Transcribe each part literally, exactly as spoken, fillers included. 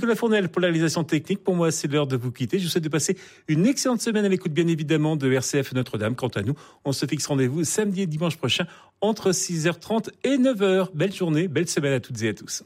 Nicolas Fournel pour la réalisation technique. Pour moi, c'est l'heure de vous quitter. Je vous souhaite de passer une excellente semaine à l'écoute, bien évidemment, de R C F Notre-Dame. Quant à nous, on se fixe rendez-vous samedi et dimanche prochain entre six heures trente et neuf heures. Belle journée, belle semaine à toutes et à tous.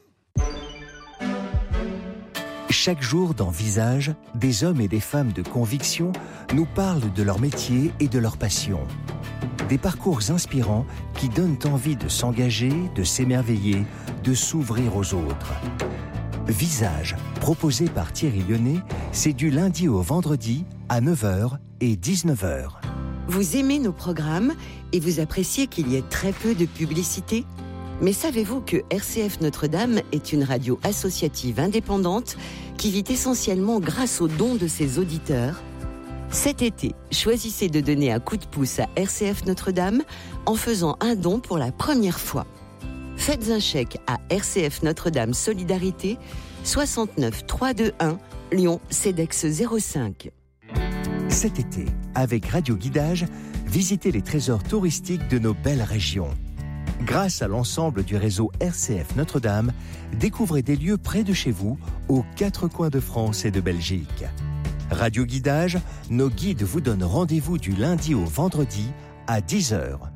Chaque jour dans Visage, des hommes et des femmes de conviction nous parlent de leur métier et de leur passion. Des parcours inspirants qui donnent envie de s'engager, de s'émerveiller, de s'ouvrir aux autres. Visage, proposé par Thierry Lyonnais, c'est du lundi au vendredi à neuf heures et dix-neuf heures. Vous aimez nos programmes et vous appréciez qu'il y ait très peu de publicité ? Mais savez-vous que R C F Notre-Dame est une radio associative indépendante qui vit essentiellement grâce aux dons de ses auditeurs ? Cet été, choisissez de donner un coup de pouce à R C F Notre-Dame en faisant un don pour la première fois. Faites un chèque à R C F Notre-Dame Solidarité, soixante-neuf trois cent vingt-et-un, Lyon, CEDEX zéro cinq. Cet été, avec Radio Guidage, visitez les trésors touristiques de nos belles régions. Grâce à l'ensemble du réseau R C F Notre-Dame, découvrez des lieux près de chez vous, aux quatre coins de France et de Belgique. Radio Guidage, nos guides vous donnent rendez-vous du lundi au vendredi à dix heures.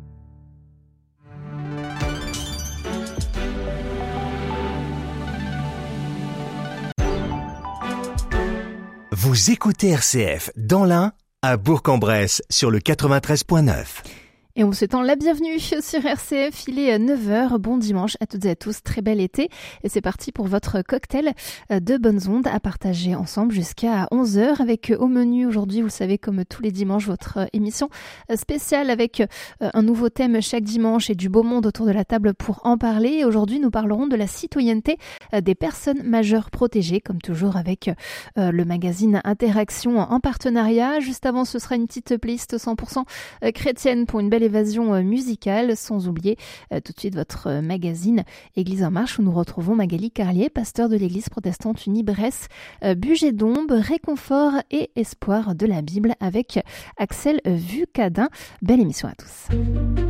Vous écoutez R C F dans l'Ain, à Bourg-en-Bresse, sur le quatre-vingt-treize point neuf. Et on vous souhaite la bienvenue sur R C F, il est neuf heures, bon dimanche à toutes et à tous, très bel été. Et c'est parti pour votre cocktail de bonnes ondes à partager ensemble jusqu'à onze heures avec au menu aujourd'hui, vous le savez, comme tous les dimanches, votre émission spéciale avec un nouveau thème chaque dimanche et du beau monde autour de la table pour en parler. Et aujourd'hui, nous parlerons de la citoyenneté des personnes majeures protégées, comme toujours avec le magazine Interaction en partenariat. Juste avant, ce sera une petite playlist cent pour cent chrétienne pour une belle évasion musicale, sans oublier euh, tout de suite votre euh, magazine Église en marche où nous retrouvons Magali Carlier, pasteur de l'église protestante unie Bresse, euh, Bugey d'Ombre, réconfort et espoir de la Bible avec Axel Vucadin. Belle émission à tous.